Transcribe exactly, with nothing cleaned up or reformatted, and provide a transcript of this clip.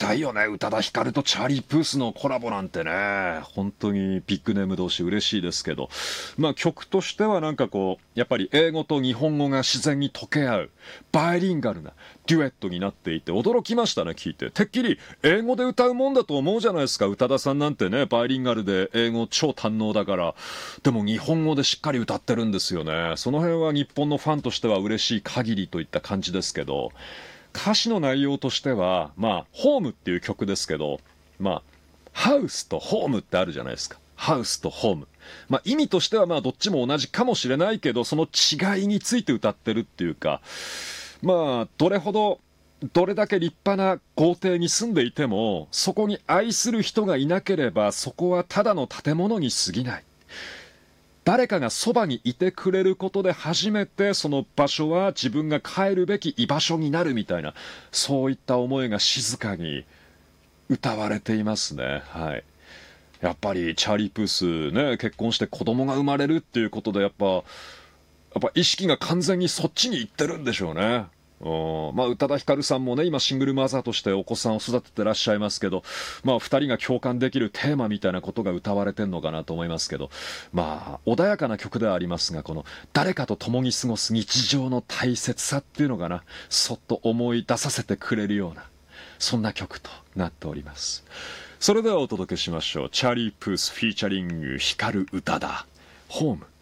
たいよね。宇多田ヒカルとチャーリー・プースのコラボなんてね、本当にビッグネーム同士嬉しいですけど、まあ曲としてはなんかこうやっぱり英語と日本語が自然に溶け合うバイリンガルなデュエットになっていて驚きましたね。聞いててっきり英語で歌うもんだと思うじゃないですか。宇多田さんなんてね、バイリンガルで英語超堪能だから。でも日本語でしっかり歌ってるんですよね。その辺は日本のファンとしては嬉しい限りといった感じですけど、歌詞の内容としてはまあホームっていう曲ですけど、まあハウスとホームってあるじゃないですか。ハウスとホーム、まあ意味としてはまあどっちも同じかもしれないけど、その違いについて歌ってるっていうか、まあどれほどどれだけ立派な豪邸に住んでいても、そこに愛する人がいなければそこはただの建物に過ぎない。誰かがそばにいてくれることで初めてその場所は自分が帰るべき居場所になるみたいな、そういった思いが静かに歌われていますね。はい。やっぱりチャーリー・プースね、結婚して子供が生まれるっていうことでやっぱやっぱ意識が完全にそっちに行ってるんでしょうね。うん、まあ宇多田ヒカルさんもね、今シングルマザーとしてお子さんを育ててらっしゃいますけど、まあ二人が共感できるテーマみたいなことが歌われてんのかなと思いますけど、まあ穏やかな曲ではありますが、この誰かと共に過ごす日常の大切さっていうのかな、そっと思い出させてくれるような、そんな曲となっております。それではお届けしましょう。チャーリー・プースフィーチャリングヒカル宇多田、ホーム。